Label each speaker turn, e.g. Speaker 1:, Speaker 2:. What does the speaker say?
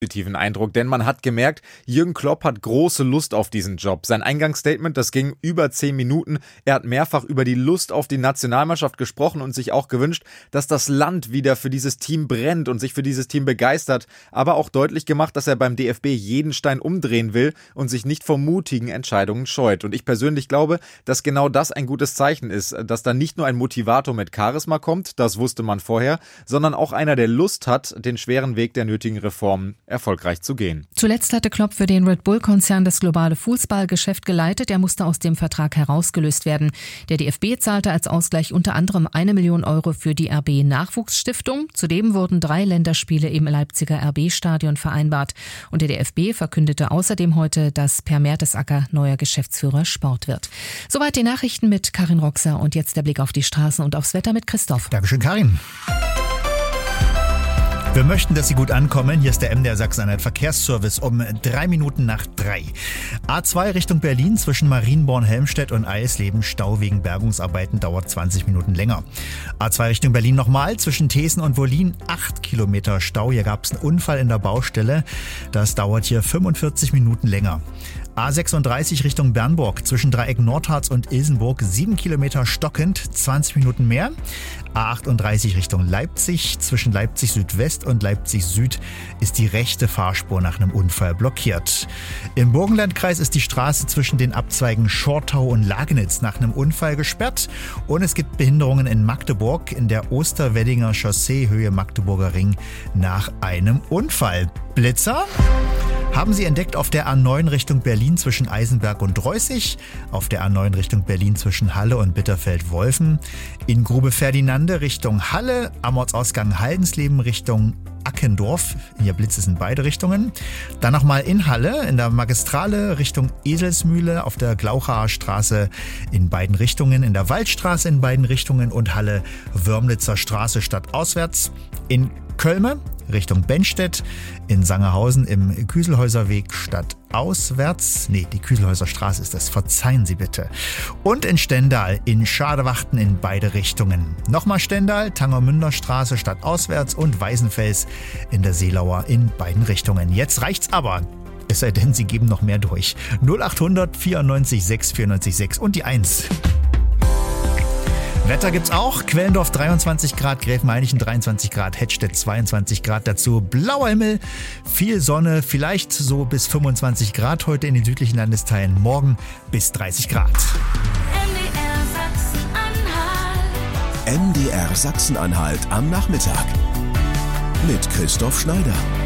Speaker 1: positiven Eindruck, denn man hat gemerkt, Jürgen Klopp hat große Lust auf diesen Job. Sein Eingangsstatement, das ging über 10 Minuten. Er hat mehrfach über die Lust auf die Nationalmannschaft gesprochen und sich auch gewünscht, dass das Land wieder für dieses Team brennt und sich für dieses Team begeistert, aber auch deutlich gemacht, dass er beim DFB jeden Stein umdrehen will und sich nicht vor mutigen Entscheidungen scheut. Und ich persönlich glaube, dass genau das ein gutes Zeichen ist, dass da nicht nur ein Motivator mit Charisma kommt, das wusste man vorher, sondern auch einer, der Lust hat, den schweren Weg der nötigen Reformen erfolgreich zu gehen.
Speaker 2: Zuletzt hatte Klopp für den Red Bull-Konzern das globale Fußballgeschäft geleitet. Er musste aus dem Vertrag herausgelöst werden. Der DFB zahlte als Ausgleich unter anderem 1 Million Euro für die RB-Nachwuchsstiftung. Zudem wurden 3 Länderspiele im Leipziger RB-Stadion vereinbart. Und der DFB verkündete außerdem heute, dass Per Mertesacker neuer Geschäftsführer Sport wird. Soweit die Nachrichten mit Karin Roxer und jetzt der Blick auf die Straßen und aufs Wetter mit Christoph.
Speaker 3: Dankeschön, Karin. Wir möchten, dass Sie gut ankommen. Hier ist der MDR Sachsen-Anhalt Verkehrsservice um 3 Minuten nach 3. A2 Richtung Berlin zwischen Marienborn-Helmstedt und Eisleben. Stau wegen Bergungsarbeiten dauert 20 Minuten länger. A2 Richtung Berlin nochmal zwischen Thesen und Wollin 8 Kilometer Stau. Hier gab es einen Unfall in der Baustelle. Das dauert hier 45 Minuten länger. A36 Richtung Bernburg zwischen Dreieck Nordharz und Ilsenburg 7 Kilometer stockend, 20 Minuten mehr. A38 Richtung Leipzig zwischen Leipzig Südwest und Leipzig Süd ist die rechte Fahrspur nach einem Unfall blockiert. Im Burgenlandkreis ist die Straße zwischen den Abzweigen Schortau und Lagenitz nach einem Unfall gesperrt und es gibt Behinderungen in Magdeburg in der Osterweddinger Chaussee Höhe Magdeburger Ring nach einem Unfall. Blitzer haben Sie entdeckt auf der A9 Richtung Berlin zwischen Eisenberg und Dreußig, auf der A9 Richtung Berlin zwischen Halle und Bitterfeld-Wolfen, in Grube Ferdinande Richtung Halle, am Ortsausgang Haldensleben Richtung Ackendorf, hier Blitz ist in beide Richtungen. Dann nochmal in Halle, in der Magistrale Richtung Eselsmühle, auf der Glauchaer Straße in beiden Richtungen, in der Waldstraße in beiden Richtungen und Halle Wörmlitzer Straße stadtauswärts. In Kölme Richtung Benstedt, in Sangerhausen im Küselhäuserweg stadtauswärts. Nee, die Küselhäuser Straße ist das, verzeihen Sie bitte. Und in Stendal, in Schadewachten in beide Richtungen. Nochmal Stendal, Tangermünder Straße stadtauswärts und Weißenfels in der Seelauer in beiden Richtungen. Jetzt reicht's aber. Es sei denn, Sie geben noch mehr durch. 0800 94 6 94 6 und die 1. Wetter gibt's auch. Quellendorf 23 Grad, Gräfenhainichen 23 Grad, Hettstedt 22 Grad. Dazu blauer Himmel, viel Sonne, vielleicht so bis 25 Grad heute in den südlichen Landesteilen. Morgen bis 30 Grad.
Speaker 4: MDR Sachsen-Anhalt am Nachmittag. Mit Christoph Schneider.